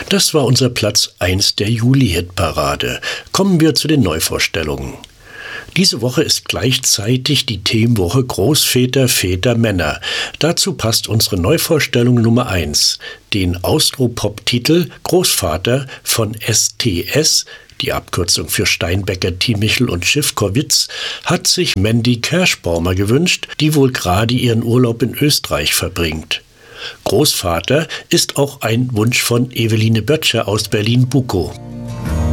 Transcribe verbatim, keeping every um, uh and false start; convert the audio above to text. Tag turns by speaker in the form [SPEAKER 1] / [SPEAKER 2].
[SPEAKER 1] Das war unser Platz eins der Juli-Hitparade. Kommen wir zu den Neuvorstellungen. Diese Woche ist gleichzeitig die Themenwoche Großväter, Väter, Männer. Dazu passt unsere Neuvorstellung Nummer eins, den Austropop-Titel Großvater von S T S, die Abkürzung für Steinbecker, Thimichel und Schiffkowitz, hat sich Mandy Kerschbaumer gewünscht, die wohl gerade ihren Urlaub in Österreich verbringt. Großvater ist auch ein Wunsch von Eveline Böttcher aus Berlin-Bukow.